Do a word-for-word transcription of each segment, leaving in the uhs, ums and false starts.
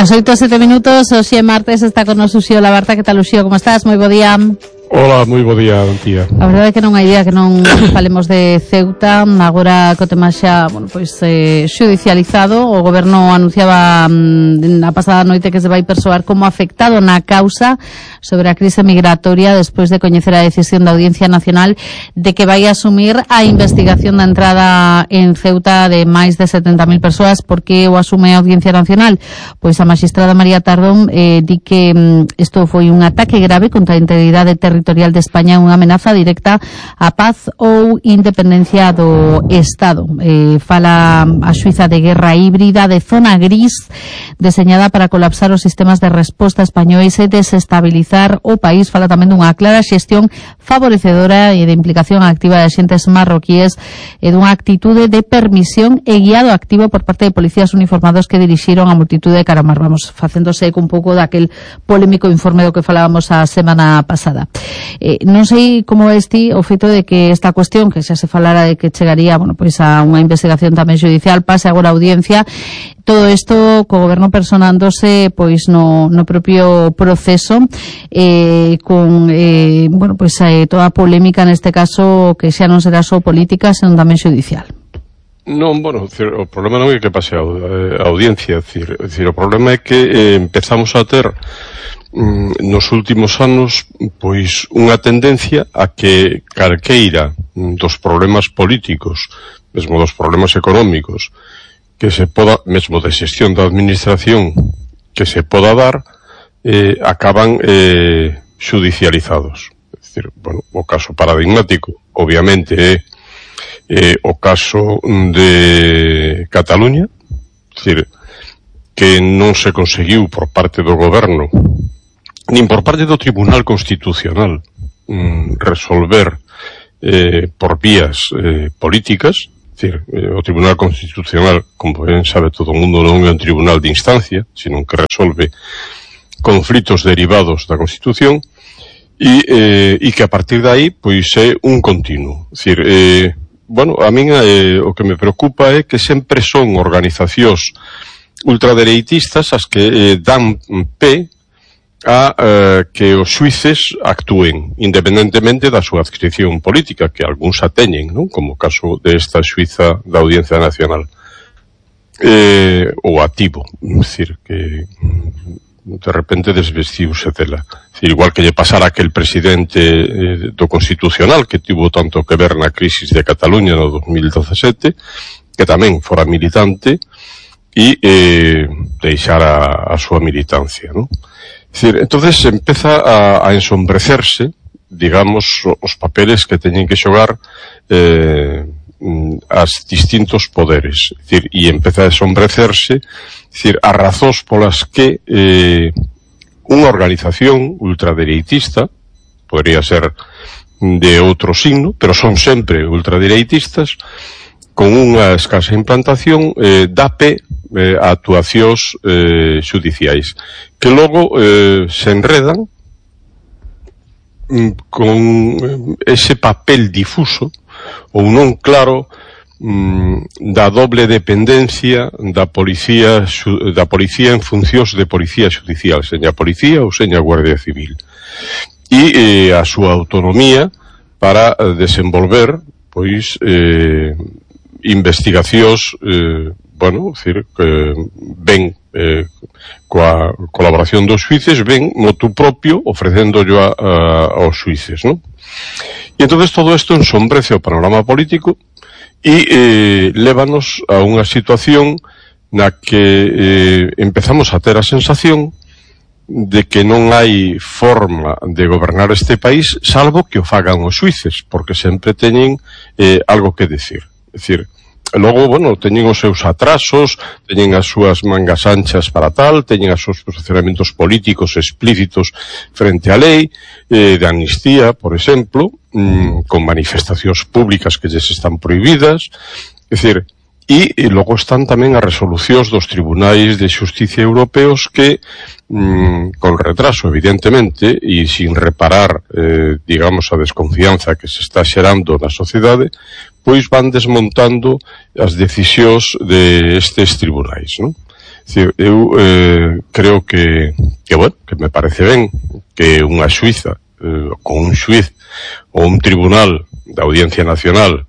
As oito e sete minutos, hoxe é martes, está con nos Uxío Labarta. Que tal, Uxío, como estás? Moi bo día. Hola, moi bo día, Antía. A verdade é que non hai día que non falemos de Ceuta. Agora co tema xa, bueno, pois eh, xudicializado, o goberno anunciaba mm, a pasada noite que se vai persoar como afectado na causa sobre a crise migratoria despois de coñecer a decisión da Audiencia Nacional de que vai asumir a investigación da entrada en Ceuta de máis de setenta mil persoas. Por que o asume a Audiencia Nacional? Pois a magistrada María Tardón eh, di que mm, isto foi un ataque grave contra a integridade territorial de España, unha amenaza directa á paz ou independencia do Estado. Eh, fala a xuíza de guerra híbrida de zona gris deseñada para colapsar os sistemas de resposta españois e desestabilizar o país. Fala tamén dunha clara xestión favorecedora e de implicación activa de axentes marroquíes e dunha actitude de permisión e guiado activo por parte de policías uniformados que dirixiron a multitude de Caramar. Vamos, facéndose eco un pouco daquel polémico informe do que falábamos a semana pasada. Eh, non sei como ves ti o feito de que esta cuestión, que xa se falara de que chegaría, bueno, pois a unha investigación tamén judicial, pase agora a audiencia, todo isto co goberno personándose pois no, no propio proceso, eh, con eh, bueno, pois eh, toda a polémica neste caso que xa non será só política, senón tamén judicial. Non, bueno, o problema non é que pase a audiencia, é dicir, é dicir, o problema é que eh, empezamos a ter nos últimos anos pois unha tendencia a que calqueira dos problemas políticos, mesmo dos problemas económicos que se poda, mesmo de xestión da administración que se poda dar, eh, acaban eh, judicializados. É dicir, bueno, o caso paradigmático obviamente é eh, o caso de Cataluña, é dicir, que non se conseguiu por parte do goberno nin por parte do Tribunal Constitucional mm, resolver eh, por vías eh, políticas. É dicir, eh, o Tribunal Constitucional, como ben sabe todo o mundo, non é un tribunal de instancia, sino que resolve conflitos derivados da Constitución e, eh, e que a partir de aí pois é un continuo. É dicir, eh, bueno, a min eh, o que me preocupa é que sempre son organizacións ultradereitistas as que eh, dan pé a eh, que os xuíces actúen independentemente da súa adscripción política, que algúns a teñen, non? Como o caso desta xuíza da Audiencia Nacional, eh, ou activo, é dicir, que de repente desvestiuse dela. É dicir, igual que lle pasara aquel presidente eh, do Constitucional que tivo tanto que ver na crisis de Cataluña no dos mil dezasete, que tamén fora militante e eh, deixara a súa militancia, non? É dicir, entonces empeza a, a ensombrecerse, digamos, os papeles que teñen que xogar eh, as distintos poderes. É dicir, e empeza a ensombrecerse, é dicir, as razóns polas que eh, unha organización ultradereitista, podría ser de outro signo, pero son sempre ultradereitistas, con unha escasa implantación, eh, dá pé eh, a actuacións eh, xudiciais que logo eh, se enredan mm, con ese papel difuso ou non claro mm, da doble dependencia da policía da policía en funcións de policía xudicial, seña policía ou seña Guardia Civil, e eh, a súa autonomía para desenvolver pois eh, investigacións eh, bueno, decir, que ven eh, coa colaboración dos xuíces, ven motu propio ofrecéndollo a, a, aos xuíces, non? E entonces todo isto ensombrece o panorama político e eh, lévanos a unha situación na que eh, empezamos a ter a sensación de que non hai forma de gobernar este país salvo que o fagan os xuíces, porque sempre teñen eh, algo que decir. É dicir, logo, bueno, teñen os seus atrasos, teñen as súas mangas anchas para tal, teñen os seus posicionamentos políticos explícitos frente á lei, eh, de amnistía, por exemplo, mmm, con manifestacións públicas que lles están prohibidas, é dicir, e, e logo están tamén as resolucións dos tribunais de xusticia europeos que, mmm, con retraso, evidentemente, e sin reparar, eh, digamos, a desconfianza que se está xerando na sociedade, pois van desmontando as decisións de estes tribunais, non? Decir, eu eh, creo que, que, bueno, que me parece ben que unha xuiza, eh, con un xuiz ou un tribunal da Audiencia Nacional,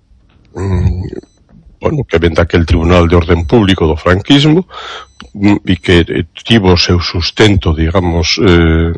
mm, bueno, que ven daquel Tribunal de Orden Público do franquismo, mm, e que eh, tivo o seu sustento, digamos, eh,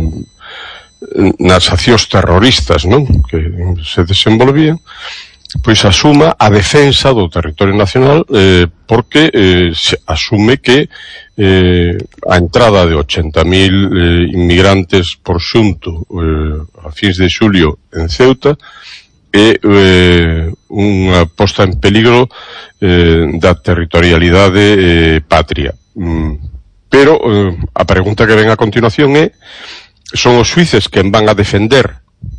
nas accións terroristas, non?, que se desenvolvían, pois asuma a defensa do territorio nacional eh, porque eh, se asume que eh, a entrada de ochenta mil eh, inmigrantes por xunto eh, a fins de xulio en Ceuta é eh, unha posta en peligro eh, da territorialidade eh, patria. Mm, pero eh, a pregunta que ven a continuación é: son os xuíces quen van a defender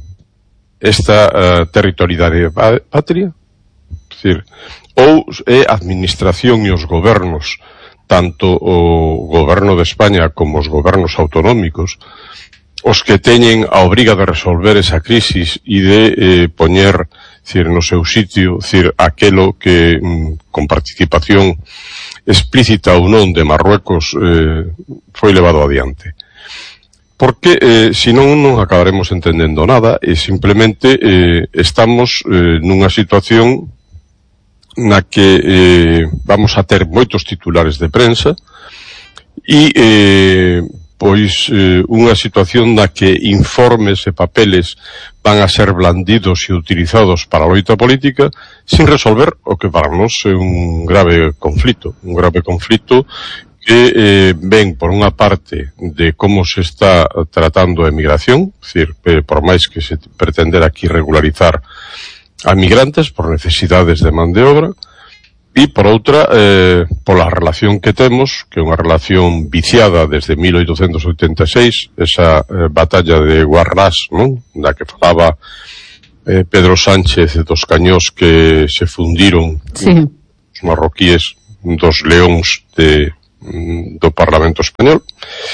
esta uh, territorialidade patria? É dicir, ou é a administración e os gobernos, tanto o goberno de España como os gobernos autonómicos, os que teñen a obriga de resolver esa crisis e de eh, poñer, dicir, no seu sitio, dicir, aquelo que mm, con participación explícita ou non de Marruecos eh, foi levado adiante. Porque eh, senón non acabaremos entendendo nada e simplemente eh, estamos eh, nunha situación na que eh, vamos a ter moitos titulares de prensa e eh, pois eh, unha situación na que informes e papeles van a ser blandidos e utilizados para a loita política sin resolver o que para nós é un grave conflito, un grave conflito que eh, ven por unha parte de como se está tratando a emigración, é dicir, eh, por máis que se pretender aquí regularizar a migrantes por necesidades de man de obra, e por outra, eh, pola relación que temos, que é unha relación viciada desde mil oitocentos oitenta e seis, esa eh, batalla de Guarrás, non?, da que falaba eh, Pedro Sánchez dos cañós que se fundiron, sí, os marroquíes dos leóns de do Parlamento Español,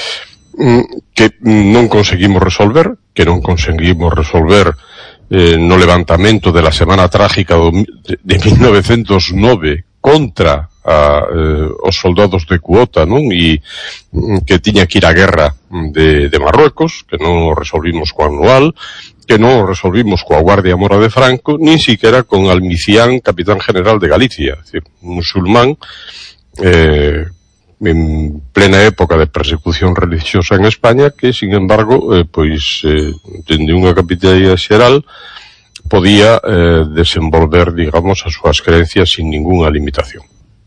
que non conseguimos resolver, que non conseguimos resolver eh, no levantamento de la Semana Trágica de, de mil novecientos nove contra a, eh, os soldados de cuota, non? E que tiña que ir á guerra de, de Marruecos, que non o resolvimos co Anual, que non o resolvimos coa Guardia Mora de Franco, nin siquiera con Almicián, capitán general de Galicia, é dicir, musulmán, eh, en plena época de persecución religiosa en España, que, sin embargo, eh, pois, eh, dende unha capitanía xeral, podía eh, desenvolver, digamos, as súas creencias sin ningunha limitación.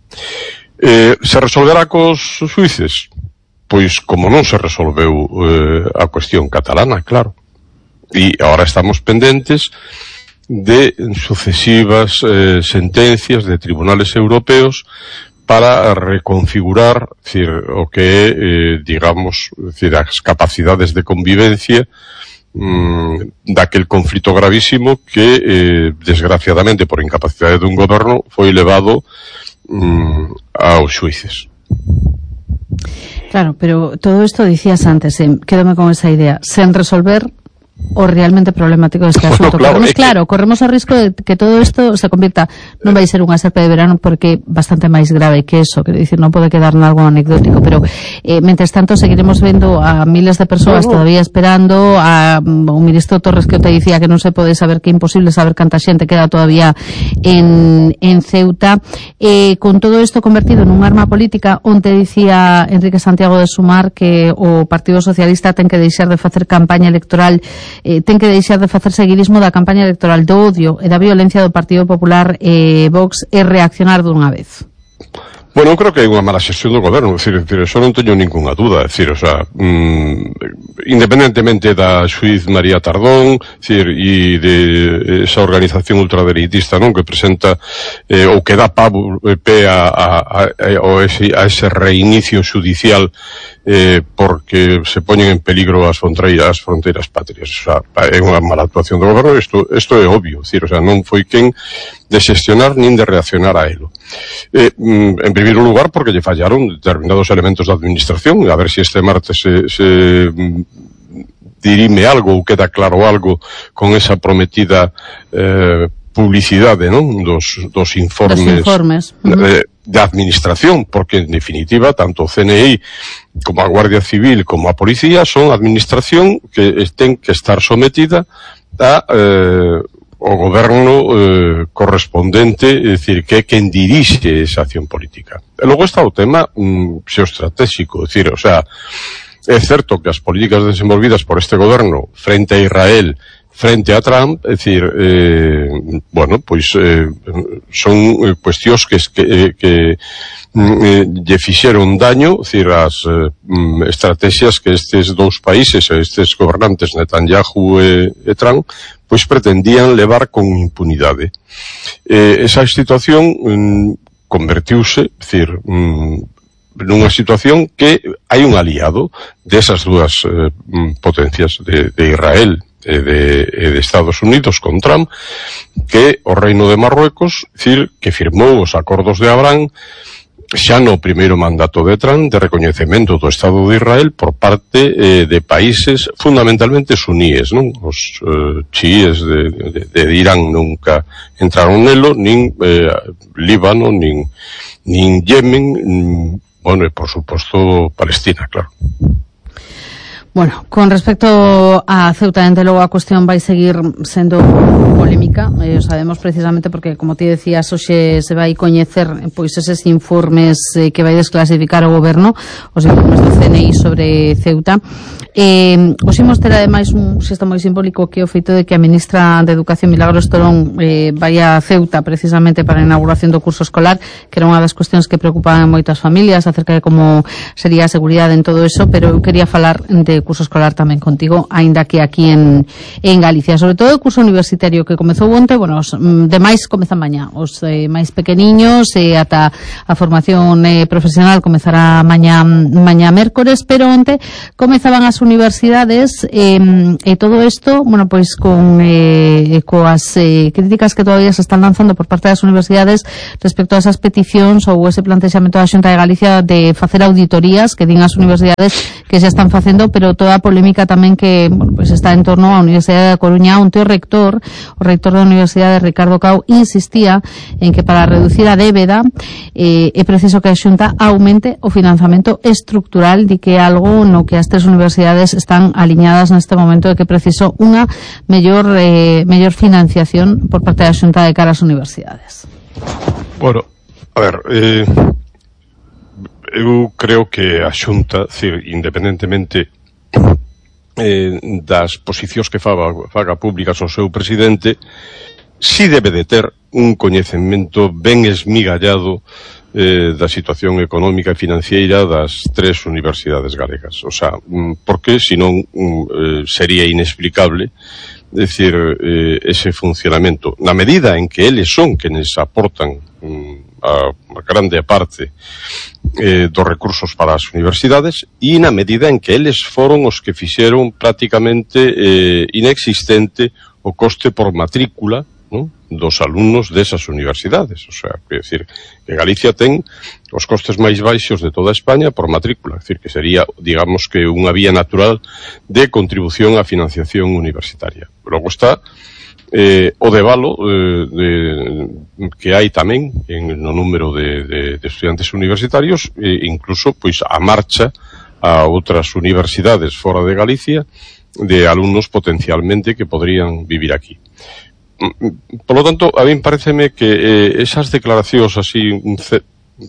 Eh, se resolverá cos xuíces? Pois, como non se resolveu eh, a cuestión catalana, claro. E agora estamos pendentes de sucesivas eh, sentencias de tribunales europeos para reconfigurar, decir, o que é, eh, digamos, decir, as capacidades de convivencia mmm, daquel conflito gravísimo que, eh, desgraciadamente, por incapacidade dun goberno, foi levado mmm, aos xuíces. Claro, pero todo isto dicías antes, eh, quédame con esa idea, sen resolver o realmente problemático deste asunto. Bueno, claro, corremos, claro, que... corremos o risco de que todo isto se convirta, non vai ser unha serpe de verano porque é bastante máis grave que eso, quero dicir, non pode quedar nalgo anecdótico, pero eh, mentres tanto seguiremos vendo a miles de persoas no, no. todavía esperando, a um, o ministro Torres que te dicía que non se pode saber, que é imposible saber canta xente queda todavía en, en Ceuta, eh, con todo isto convertido nun arma política. Onte dicía Enrique Santiago de Sumar que o Partido Socialista ten que deixar de facer campaña electoral, Eh, ten que deixar de facer seguidismo da campaña electoral do odio e da violencia do Partido Popular e eh, Vox e reaccionar dunha vez. Bueno, eu creo que hai unha mala xestión do goberno, é dicir, eso non teño ninguna duda, é dicir, o sea, mmm, independentemente da xuiz María Tardón, é dicir, e de esa organización ultradereitista, non, que presenta eh, ou que dá pavo, eh, pé a, a, a, a, ese, a ese reinicio xudicial eh, porque se poñen en peligro as fronteiras, as fronteiras patrias, o sea, é unha mala actuación do goberno, isto, isto é obvio, é dicir, o sea, non foi quen de xestionar nin de reaccionar a elo. Eh, en primeiro lugar, porque lle fallaron determinados elementos da administración, a ver se si este martes se, se dirime algo ou queda claro algo con esa prometida eh, publicidade, non? Dos, dos informes, dos informes. Uh-huh. de, de administración, porque en definitiva tanto o C N I como a Guardia Civil como a Policía son administración que ten que estar sometida a eh, o goberno eh, correspondente, é dicir, que é quen dirixe esa acción política. E logo está o tema mm, xeoestratégico, é dicir, o sea, é certo que as políticas desenvolvidas por este goberno frente a Israel, frente a Trump, é dicir, eh, bueno, pois eh, son eh, cuestións que, que, que eh, lle fixeron daño, é dicir, as eh, estrategias que estes dous países, estes gobernantes Netanyahu e, e Trump, pois pretendían levar con impunidade. Eh, esa situación mm, convertiuse, é dicir, mm, nunha situación que hai un aliado desas dúas eh, potencias de, de Israel e de, de Estados Unidos con Trump, que o Reino de Marruecos, é dicir, que firmou os acordos de Abraham xa no primeiro mandato de Trump de recoñecemento do Estado de Israel por parte eh, de países fundamentalmente suníes, non? Os eh, chiíes de, de, de Irán nunca entraron nelo, nin eh, Líbano, nin, nin Yemen, nin, bueno, e por suposto Palestina, claro. Bueno, con respecto a Ceuta, dende logo a cuestión vai seguir sendo polémica, eh, sabemos precisamente porque, como ti decías, hoxe se vai coñecer pois eses informes eh, que vai desclasificar o goberno, os informes do C N I sobre Ceuta. Eh, os imos ter ademais un xesto moi simbólico, que é o feito de que a ministra de Educación, Milagros Torón, eh, vai a Ceuta precisamente para a inauguración do curso escolar, que era unha das cuestións que preocupaban moitas familias acerca de como sería a seguridade en todo eso, pero eu quería falar de curso escolar tamén contigo, aínda que aquí en, en Galicia, sobre todo o curso universitario que comezou onte. Bueno, os demais comezan mañá, os eh, máis pequeniños e eh, ata a formación eh, profesional comezará mañá, mañá mércores, pero onte comezaban as universidades eh, e todo isto, bueno, pois con eh, coas eh, críticas que todavía se están lanzando por parte das universidades respecto a esas peticións ou ese plantexamento da Xunta de Galicia de facer auditorías que din as universidades que xa están facendo, pero toda a polémica tamén que, bueno, pues está en torno á Universidade da Coruña, onde o rector, o rector da Universidade, Ricardo Cao, insistía en que para reducir a débeda eh, é preciso que a Xunta aumente o financiamento estructural, di que é algo no que as tres universidades están aliñadas neste momento, de que é preciso unha mellor eh, mellor financiación por parte da Xunta de cara ás universidades. Bueno, a ver, eh, eu creo que a Xunta, decir, independentemente eh, das posicións que faga, faga públicas o seu presidente, si debe de ter un coñecemento ben esmigallado eh, da situación económica e financiera das tres universidades galegas. O sea, porque senón eh, sería inexplicable decir eh, ese funcionamento. Na medida en que eles son quenes aportan mm, a, a grande parte eh, dos recursos para as universidades, e na medida en que eles foron os que fixeron prácticamente eh, inexistente o coste por matrícula, ¿no?, dos alumnos desas universidades. O sea, que decir que Galicia ten os costes máis baixos de toda España por matrícula, es decir, que sería, digamos, que unha vía natural de contribución á financiación universitaria. Logo está eh, o debalo eh, de, que hai tamén en no número de, de, de estudiantes universitarios, e incluso pois a marcha a outras universidades fora de Galicia de alumnos potencialmente que podrían vivir aquí. Por lo tanto, a mí pareceme que eh, esas declaracións así eh,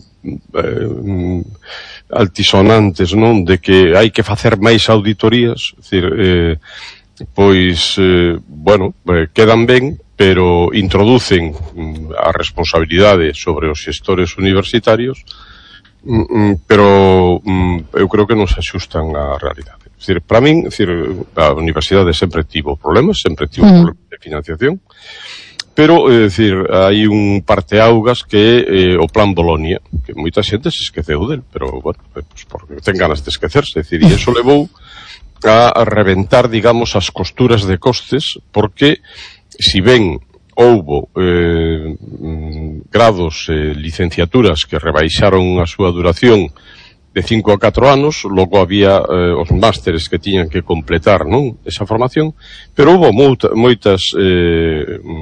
altisonantes, non, de que hai que facer máis auditorías, es decir, eh, pois, eh, bueno, eh, quedan ben, pero introducen mm, a responsabilidade sobre os xestores universitarios, mm, pero mm, eu creo que non se axustan á realidade. Es decir, para min, es decir, a universidade sempre tivo problemas, sempre tivo mm. problemas de financiación, pero, é dicir, hai un parteaugas que é eh, o Plan Bolonia, que moita xente se esqueceu del, pero, bueno, pues porque ten ganas de esquecerse, é dicir, e iso levou a reventar, digamos, as costuras de costes, porque, si ben houbo eh, grados, eh, licenciaturas que rebaixaron a súa duración de cinco a catro anos, logo había eh, os másteres que tiñan que completar, non, esa formación, pero houve moita, moitas eh,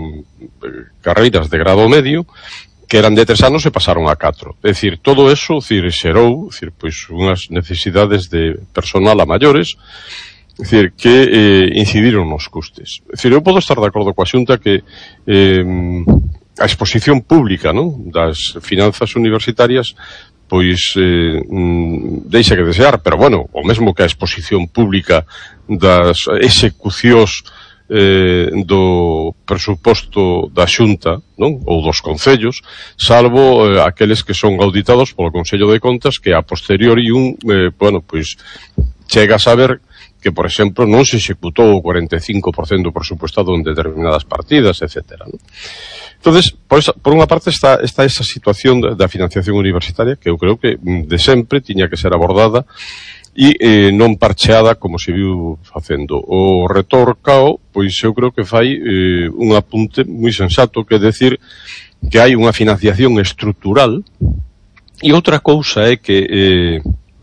carreiras de grado medio que eran de tres anos e pasaron a catro. É dicir, todo eso, dicir, xerou, dicir, pois, unhas necesidades de personal a maiores, é dicir, que eh, incidiron nos custes. É dicir, eu podo estar de acordo coa Xunta que eh, a exposición pública, non, das finanzas universitarias pois eh, deixa que desear, pero bueno, o mesmo que a exposición pública das execucións eh, do presuposto da Xunta, non? Ou dos concellos, salvo eh, aqueles que son auditados polo Consello de Contas, que a posteriori un, eh, bueno, pois chega a saber que, por exemplo, non se executou o cuarenta e cinco por cento presupuestado en determinadas partidas, etcétera, non? Entonces, por, esa, por unha parte está, está esa situación da, da financiación universitaria que eu creo que de sempre tiña que ser abordada e eh, non parcheada como se viu facendo. O retor Cao, pois eu creo que fai eh, un apunte moi sensato, que é decir que hai unha financiación estrutural, e outra cousa é que eh,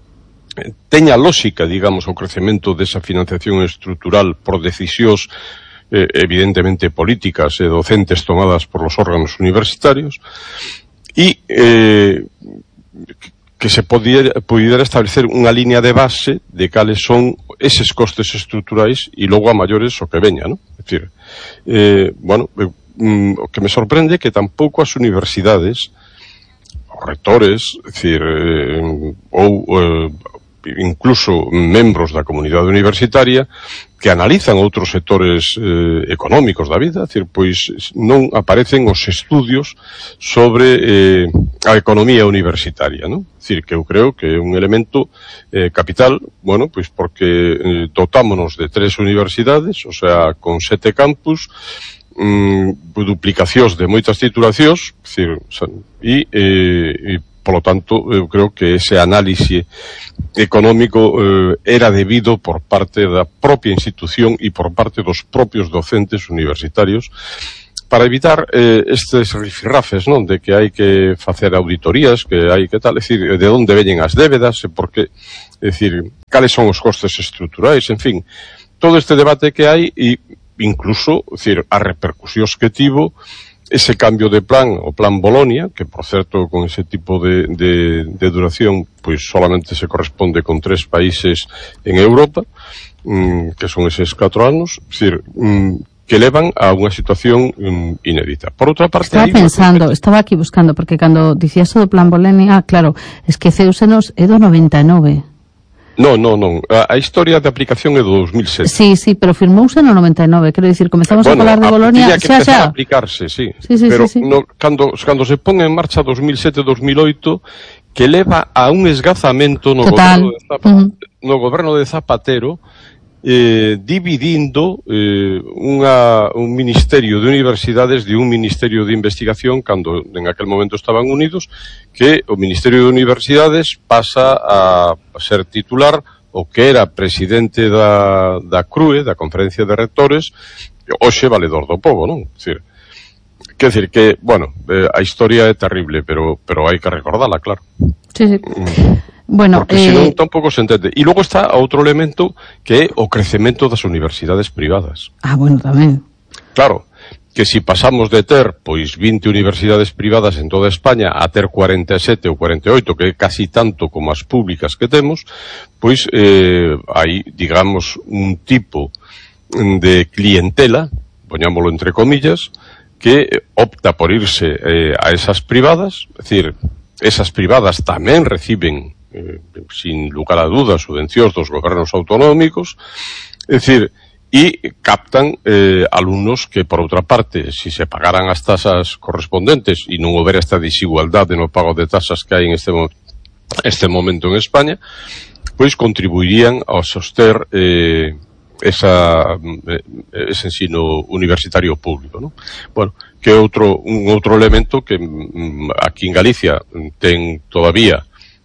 teña lógica, digamos, o crecemento desa financiación estrutural por decisións eh, evidentemente políticas e docentes tomadas por los órganos universitarios, e eh, que se pudiera, pudiera establecer unha línea de base de cales son eses costes estruturais e logo a maiores o que veña, non? É dicir, eh, bueno, eh, o que me sorprende é que tampouco as universidades, os rectores, é dicir, eh, ou eh, incluso membros da comunidade universitaria que analizan outros sectores eh, económicos da vida, é dicir, pois non aparecen os estudios sobre eh, a economía universitaria, non? É dicir, que eu creo que é un elemento eh, capital, bueno, pois porque eh, dotámonos de tres universidades, o sea, con sete campus, mm, duplicacións de moitas titulacións, é dicir, e, eh, e polo tanto, eu creo que ese análise económico eh, era debido por parte da propia institución e por parte dos propios docentes universitarios para evitar eh, estes rifirrafes, non? De que hai que facer auditorías, que hai que tal, é dicir, de onde veñen as débedas, e por que, é dicir, cales son os costes estruturais, en fin, todo este debate que hai e incluso, é dicir, as repercusións que tivo ese cambio de plan, o plan Bolonia, que por certo con ese tipo de, de, de duración pois solamente se corresponde con tres países en Europa, mmm, que son eses catro anos, é dicir, mmm, que levan a unha situación mmm, inédita. Por outra parte... Estaba aí, pensando, estaba aquí buscando, porque cando dicías o do plan Bolonia, ah, claro, es que Céusenos é do noventa e nove. Non, non, non. A, a historia de aplicación é do dos mil sete. Sí, sí, pero firmouse no noventa e nove. Quero dicir, comezamos bueno, a falar de Bolonia, tiña que xa, empezar xa. a aplicarse, sí. Sí, sí, pero sí, sí. No, cando, cando se pon en marcha dos mil sete dos mil oito, que leva a un esgazamento no Total. goberno de Zapatero, Uh-huh. no goberno de Zapatero, eh, dividindo eh, unha, un ministerio de universidades de un ministerio de investigación, cando en aquel momento estaban unidos, que o ministerio de universidades pasa a ser titular o que era presidente da, da C R U E, da Conferencia de Rectores, hoxe valedor do pobo, non? Decir, quer decir que, bueno, eh, a historia é terrible, pero pero hai que recordala, claro. Sí, sí. Bueno, porque eh... senón tampouco se entende. E logo está outro elemento que é o crecemento das universidades privadas. Ah, bueno, tamén. Claro, que si pasamos de ter pois vinte universidades privadas en toda España a ter cuarenta e sete ou cuarenta e oito, que é casi tanto como as públicas que temos, pois eh, hai, digamos, un tipo de clientela, poñámoslo entre comillas, que opta por irse eh, a esas privadas, é dicir, esas privadas tamén reciben, eh, sin lugar a dudas, subvencións dos gobernos autonómicos, é dicir, e captan eh, alumnos que, por outra parte, si se pagaran as tasas correspondentes e non houbera esta desigualdade no pago de tasas que hai en este, mo este momento en España, pois contribuirían a soster eh, esa, eh, ese ensino universitario público, ¿no? Bueno, que outro, un outro elemento que mm, aquí en Galicia ten todavía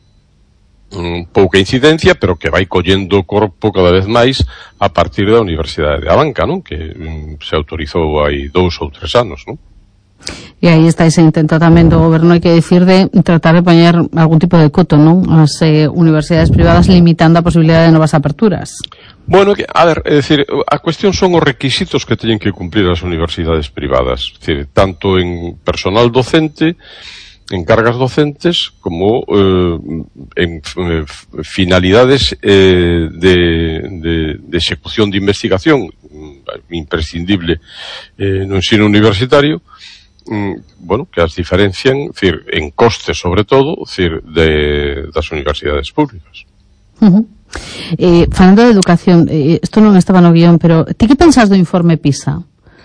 mm, pouca incidencia, pero que vai collendo corpo cada vez máis a partir da Universidade de Abanca, non? Que mm, se autorizou hai dous ou tres anos, non? E aí está ese intento tamén do goberno, hai que decir, de tratar de poñer algún tipo de coto, non? As eh, universidades privadas limitando a posibilidade de novas aperturas. Bueno, a ver, é dicir, a cuestión son os requisitos que teñen que cumplir as universidades privadas, é dicir, tanto en personal docente, en cargas docentes, como eh, en eh, finalidades eh, de, de, de execución de investigación imprescindible eh, no ensino universitario, mm, bueno, que as diferencian, é dicir, en costes sobre todo, é dicir, de, das universidades públicas. Uh-huh. Eh, falando de educación, eh, isto non estaba no guión, pero ti que pensas do informe PISA?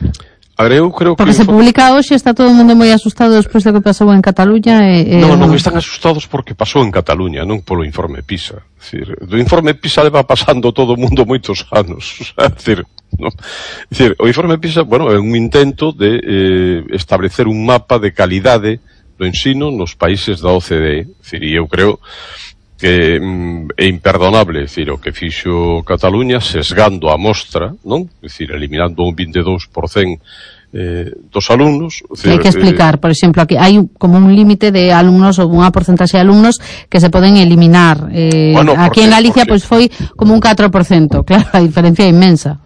A ver, eu creo porque que se publica hoxe, está todo o mundo moi asustado despois do que pasou en Cataluña e, e... Non, non, están asustados porque pasou en Cataluña, non polo informe PISA. É dicir, do informe PISA leva pasando todo o mundo moitos anos. É dicir, non? É dicir, o informe PISA, bueno, é un intento de eh, establecer un mapa de calidade do ensino nos países da O C D E. É dicir, e eu creo que mm, é imperdonable, é dicir, o que fixo Cataluña sesgando a mostra, non? É dicir, eliminando un vinte e dous por cento eh, dos alumnos. Decir, hai que explicar, eh, por exemplo, aquí hai como un límite de alumnos ou unha porcentaxe de alumnos que se poden eliminar. Eh, bueno, aquí porque, en Galicia porque... pois foi como un catro por cento, claro, a diferencia é inmensa.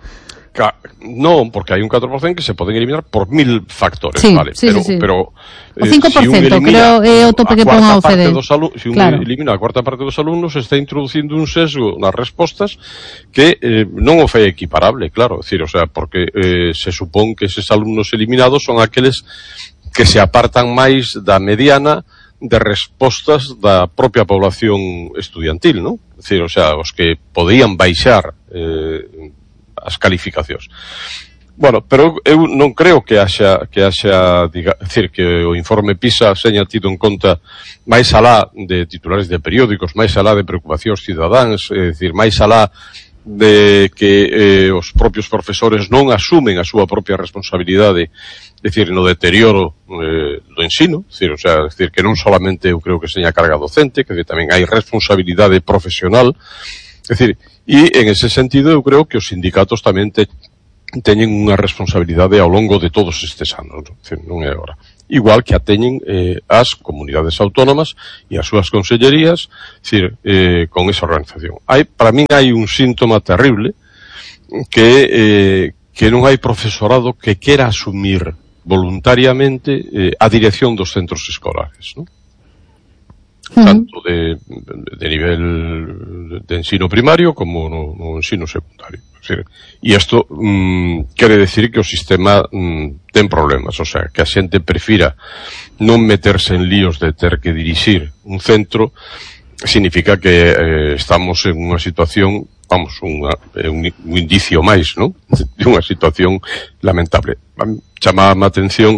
Non, porque hai un catro por cento que se poden eliminar por mil factores, sí, vale? Sí, pero, sí, sí. pero o cinco por ciento, si creo é o tope que pon a O C D E. Si un claro. elimina a cuarta parte dos alumnos, está introducindo un sesgo nas respostas que eh, non o fai equiparable, claro, decir, o sea, porque eh, se supón que eses alumnos eliminados son aqueles que se apartan máis da mediana de respostas da propia población estudiantil, non? Decir, o sea, os que podían baixar eh, as calificacións. Bueno, pero eu non creo que haxa, que haxa, diga, decir, que o informe PISA seña tido en conta máis alá de titulares de periódicos, máis alá de preocupacións cidadáns, é dicir, máis alá de que eh, os propios profesores non asumen a súa propia responsabilidade, é dicir, no deterioro eh, do ensino, é dicir, o sea, é dicir, que non solamente eu creo que seña carga docente, que tamén hai responsabilidade profesional, é dicir, e en ese sentido eu creo que os sindicatos tamén te, teñen unha responsabilidade ao longo de todos estes anos, non, dicir, non é agora. Igual que a teñen eh, as comunidades autónomas e as súas consellerías, dicir, eh, con esa organización. Hai, para min hai un síntoma terrible que, eh, que non hai profesorado que quera asumir voluntariamente eh, a dirección dos centros escolares, non? Tanto de, de nivel de ensino primario como no, no ensino secundario. E isto mm, quere decir que o sistema mm, ten problemas, o sea, que a xente prefira non meterse en líos de ter que dirixir un centro, significa que eh, estamos en unha situación, vamos, unha, un, un indicio máis, non? De unha situación lamentable. Chamaba a atención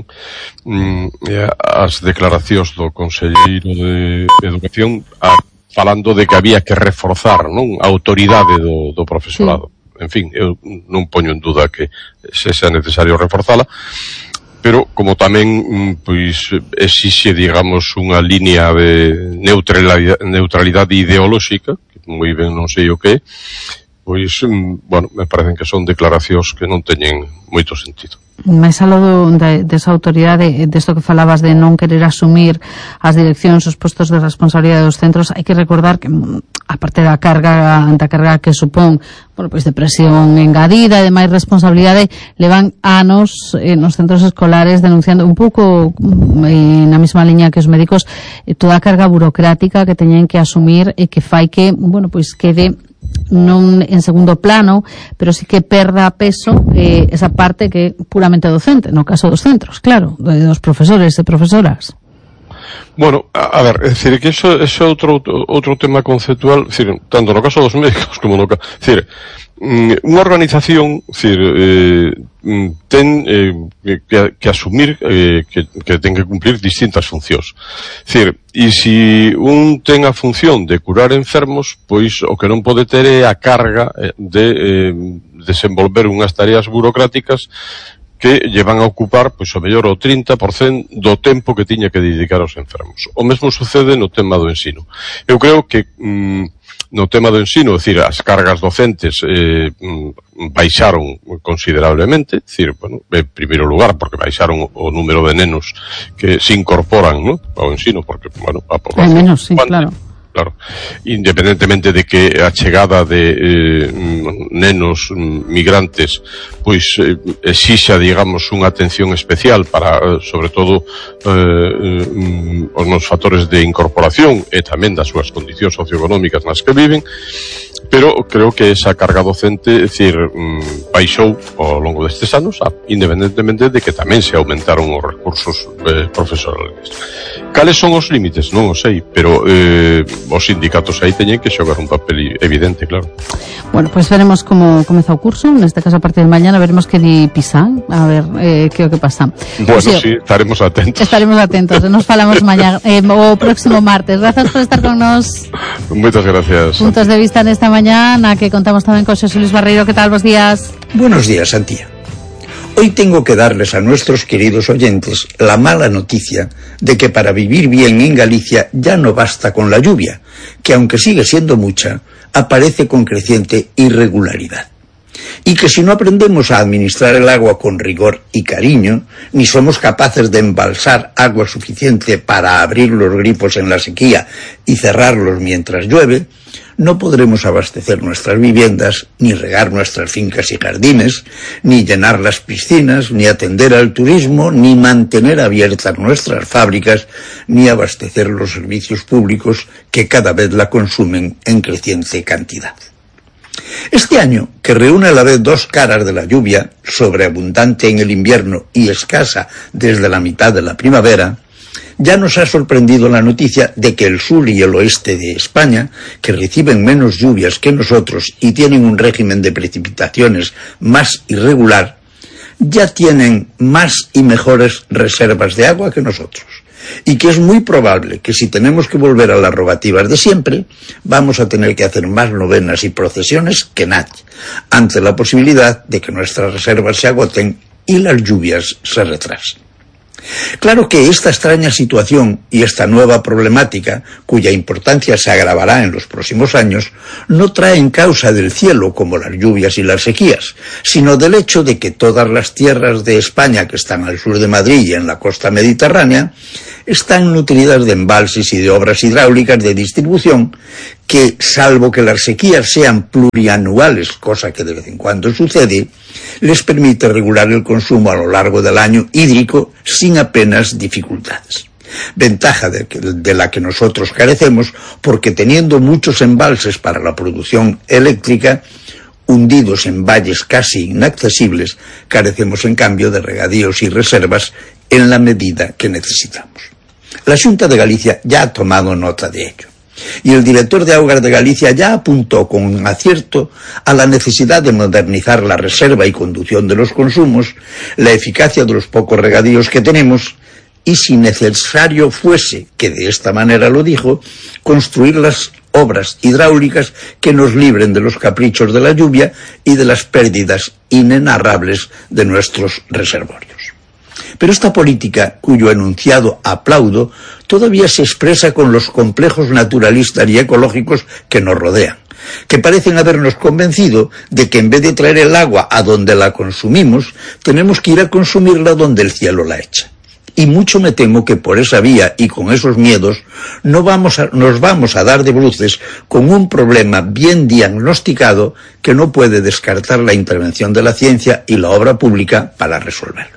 mm, as declaracións do Conselleiro de Educación a, falando de que había que reforzar, non, a autoridade do, do profesorado. Sí. En fin, eu non poño en duda que se sea necesario reforzala, pero como tamén pois exixe, digamos, unha línea de neutralidade, neutralidade ideolóxica, que moi ben non sei o que, pois, bueno, me parecen que son declaracións que non teñen moito sentido. Mais algo de, desa autoridade, desto que falabas de non querer asumir as direccións, os postos de responsabilidade dos centros, hai que recordar que, aparte da carga, da carga que supón, bueno, pois de presión engadida e de máis responsabilidade, levan anos eh, nos centros escolares denunciando un pouco eh, na mesma liña que os médicos, eh, toda a carga burocrática que teñen que asumir e que fai que, bueno, pois quede non en segundo plano, pero sí que perda peso eh, esa parte que é puramente docente, no caso dos centros, claro, dos profesores e profesoras. Bueno, a, a ver, é dicir, que eso é outro, outro tema conceptual, dicir, tanto no caso dos médicos como no caso, dicir, unha organización, dicir, eh, ten eh, que, que asumir eh, que, que ten que cumplir distintas funcións. Dicir, e se un ten a función de curar enfermos, pois o que non pode ter é a carga de eh, desenvolver unhas tareas burocráticas que llevan a ocupar, pois, o mellor o trinta por cento do tempo que tiña que dedicar aos enfermos. O mesmo sucede no tema do ensino. Eu creo que mm, no tema do ensino, é dicir, as cargas docentes eh, baixaron considerablemente, é dicir, bueno, en primeiro lugar, porque baixaron o número de nenos que se incorporan, ¿no?, ao ensino, porque, bueno, a población... Hai menos, sí, claro. Claro, independentemente de que a chegada de eh, nenos migrantes pois eh, exixa, digamos, unha atención especial para, sobre todo, eh, os nos factores de incorporación e tamén das súas condicións socioeconómicas nas que viven, pero creo que esa carga docente, é dicir, baixou ao longo destes anos, independentemente de que tamén se aumentaron os recursos eh, profesionales. Cales son os límites? Non o sei, pero eh, os sindicatos aí teñen que xogar un papel evidente, claro. Bueno, pues veremos como comeza o curso, neste caso a partir de mañana veremos que di Pisa, a ver eh, que o que pasa. Bueno, o sea, sí, estaremos atentos. Estaremos atentos, nos falamos mañana, eh, o próximo martes. Grazas por estar con nos. Moitas gracias. Puntos de vista nesta mañana, que contamos tamén con Xosé Luis Barreiro. Que tal, bos días? Buenos días, Antía. Hoy tengo que darles a nuestros queridos oyentes la mala noticia de que para vivir bien en Galicia ya no basta con la lluvia, que aunque sigue siendo mucha, aparece con creciente irregularidad. Y que si no aprendemos a administrar el agua con rigor y cariño, ni somos capaces de embalsar agua suficiente para abrir los grifos en la sequía y cerrarlos mientras llueve, no podremos abastecer nuestras viviendas, ni regar nuestras fincas y jardines, ni llenar las piscinas, ni atender al turismo, ni mantener abiertas nuestras fábricas, ni abastecer los servicios públicos que cada vez la consumen en creciente cantidad. Este año, que reúne a la vez dos caras de la lluvia, sobreabundante en el invierno y escasa desde la mitad de la primavera, ya nos ha sorprendido la noticia de que el sur y el oeste de España, que reciben menos lluvias que nosotros y tienen un régimen de precipitaciones más irregular, ya tienen más y mejores reservas de agua que nosotros. Y que es muy probable que si tenemos que volver a las rogativas de siempre, vamos a tener que hacer más novenas y procesiones que nadie, ante la posibilidad de que nuestras reservas se agoten y las lluvias se retrasen. Claro que esta extraña situación y esta nueva problemática, cuya importancia se agravará en los próximos años, no traen causa del cielo como las lluvias y las sequías, sino del hecho de que todas las tierras de España que están al sur de Madrid y en la costa mediterránea están nutridas de embalses y de obras hidráulicas de distribución que, salvo que las sequías sean plurianuales, cosa que de vez en cuando sucede, les permite regular el consumo a lo largo del año hídrico sin apenas dificultades. Ventaja de, que, de la que nosotros carecemos, porque teniendo muchos embalses para la producción eléctrica, hundidos en valles casi inaccesibles, carecemos en cambio de regadíos y reservas en la medida que necesitamos. La Xunta de Galicia ya ha tomado nota de ello. Y el director de Augas de Galicia ya apuntó con acierto a la necesidad de modernizar la reserva y conducción de los consumos, la eficacia de los pocos regadíos que tenemos y, si necesario fuese, que de esta manera lo dijo, construir las obras hidráulicas que nos libren de los caprichos de la lluvia y de las pérdidas inenarrables de nuestros reservorios. Pero esta política, cuyo enunciado aplaudo, todavía se expresa con los complejos naturalistas y ecológicos que nos rodean, que parecen habernos convencido de que en vez de traer el agua a donde la consumimos, tenemos que ir a consumirla donde el cielo la echa. Y mucho me temo que por esa vía y con esos miedos no vamos a, nos vamos a dar de bruces con un problema bien diagnosticado que no puede descartar la intervención de la ciencia y la obra pública para resolverlo.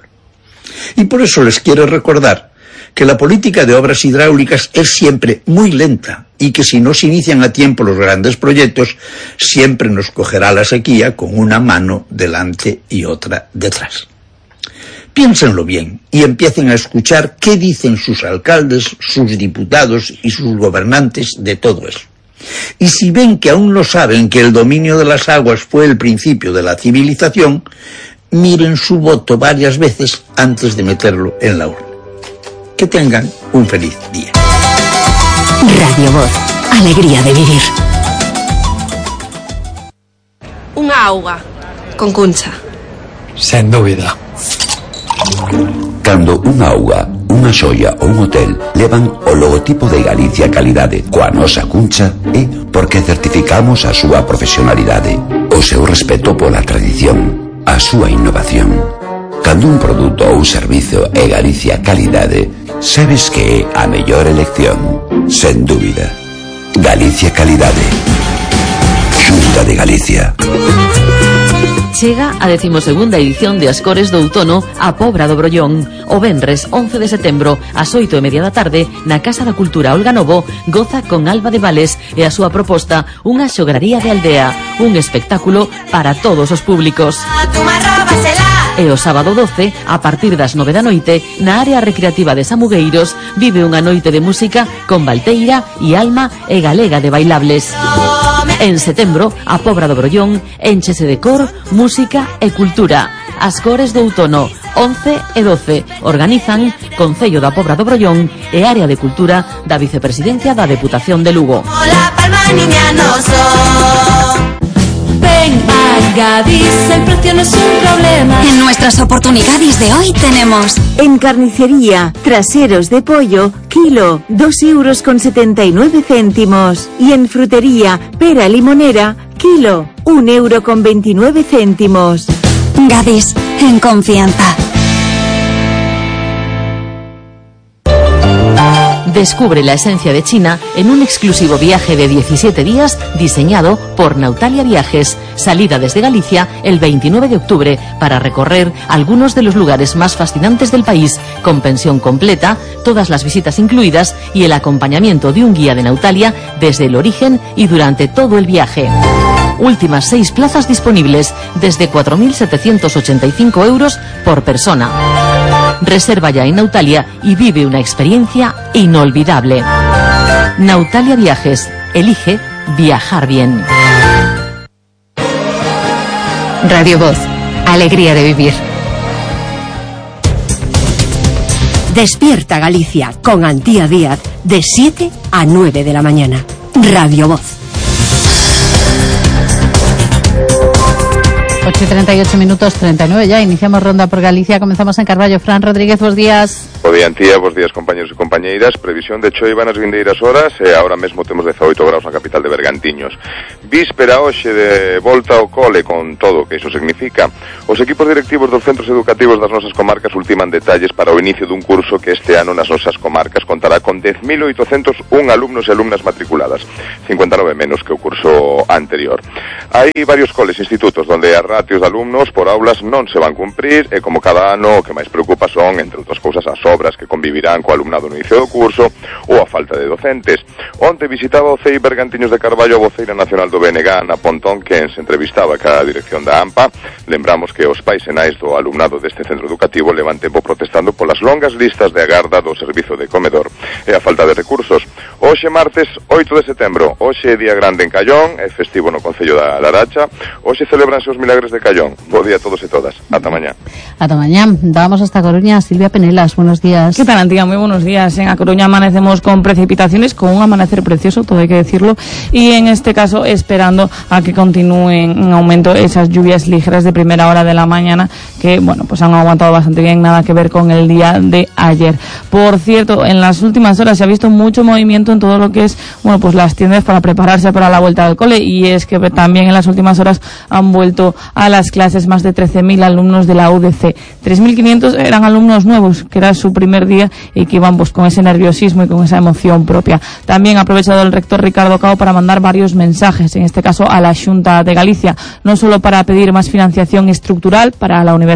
Y por eso les quiero recordar que la política de obras hidráulicas es siempre muy lenta y que si no se inician a tiempo los grandes proyectos, siempre nos cogerá la sequía con una mano delante y otra detrás. Piénsenlo bien y empiecen a escuchar qué dicen sus alcaldes, sus diputados y sus gobernantes de todo eso. Y si ven que aún no saben que el dominio de las aguas fue el principio de la civilización, miren su voto varias veces antes de meterlo en la urna. Que tengan un feliz día. Radio Voz, alegría de vivir. Unha auga con Cuncha. Sen dúbida. Cando unha auga, unha xoia ou un hotel levan o logotipo de Galicia Calidade coa nosa cuncha é porque certificamos a súa profesionalidade, o seu respeto pola tradición, a súa innovación. Cando un produto ou servizo é Galicia Calidade, sabes que é a mellor elección, sen dúbida. Galicia Calidade, Xunta de Galicia. Chega a decimosegunda edición de Ascores do Outono a Pobra do Brollón. O venres once de setembro, ás oito e media da tarde, na Casa da Cultura Olga Novo, goza con Alba de Vales e a súa proposta unha xograría de aldea, un espectáculo para todos os públicos. E o sábado doce, a partir das nove da noite, na área recreativa de Samugueiros, vive unha noite de música con Valteira e Alma e Galega de Bailables. En setembro, a Pobra do Brollón énchese de cor, música e cultura. Ascores do Outono, once e doce, organizan Concello da Pobra do Brollón e Área de Cultura da Vicepresidencia da Deputación de Lugo. Ven a Gadis, el precio no es un problema. En nuestras oportunidades de hoy tenemos: en carnicería, traseros de pollo, kilo, dos euros con setenta y nueve céntimos. Y en frutería, pera limonera, kilo, un euro con veintinueve céntimos. Gadis, en confianza. Descubre la esencia de China en un exclusivo viaje de diecisiete días diseñado por Nautalia Viajes. Salida desde Galicia el veintinueve de octubre para recorrer algunos de los lugares más fascinantes del país, con pensión completa, todas las visitas incluidas y el acompañamiento de un guía de Nautalia desde el origen y durante todo el viaje. Últimas seis plazas disponibles desde cuatro mil setecientos ochenta y cinco euros por persona. Reserva ya en Nautalia y vive una experiencia inolvidable. Nautalia Viajes. Elige viajar bien. Radio Voz. Alegría de vivir. Despierta Galicia con Antía Díaz de siete a nueve de la mañana. Radio Voz. ocho y treinta y ocho minutos, treinta y nueve ya. Iniciamos ronda por Galicia. Comenzamos en Carballo. Fran Rodríguez, buenos días. Bo día, Antía, bos días, compañeros e compañeiras. Previsión de choiva nas vindeiras horas e agora mesmo temos dezaoito graus na capital de Bergantiños. Víspera hoxe de volta ao cole con todo o que iso significa. Os equipos directivos dos centros educativos das nosas comarcas ultiman detalles para o inicio dun curso que este ano nas nosas comarcas contará con dez mil oitocentos un alumnos e alumnas matriculadas, cincuenta e nove menos que o curso anterior. Hai varios coles e institutos onde as ratios de alumnos por aulas non se van cumprir e como cada ano o que máis preocupa son, entre outras cousas, as obras que convivirán co alumnado no inicio do curso ou a falta de docentes. Onte visitaba o C E I Bergantiños de Carballo a voceira nacional do B N G, Ana Pontón, quen se entrevistaba ca dirección da AMPA. Lembramos que os pais e nais do alumnado deste centro educativo levan tempo protestando polas longas listas de agarda do servizo de comedor e a falta de recursos. Hoxe martes oito de setembro, hoxe é día grande en Callón, é festivo no Concello da Laracha. Hoxe celebranse os milagres de Callón. Bo día a todos e todas. Ata mañá. Ata mañá. Vamos hasta Coruña. Silvia Penelas, buenos días. ¿Qué tal, Antía? Muy buenos días. En A Coruña amanecemos con precipitaciones, con un amanecer precioso, todo hay que decirlo, y en este caso esperando a que continúen en aumento esas lluvias ligeras de primera hora de la mañana que, bueno, pues han aguantado bastante bien, nada que ver con el día de ayer. Por cierto, en las últimas horas se ha visto mucho movimiento en todo lo que es, bueno, pues las tiendas para prepararse para la vuelta al cole, y es que también en las últimas horas han vuelto a las clases más de trece mil alumnos de la U D C. tres mil quinientos eran alumnos nuevos, que era su primer día y que iban pues con ese nerviosismo y con esa emoción propia. También ha aprovechado el rector Ricardo Cao para mandar varios mensajes, en este caso a la Xunta de Galicia, no solo para pedir más financiación estructural para la Universidad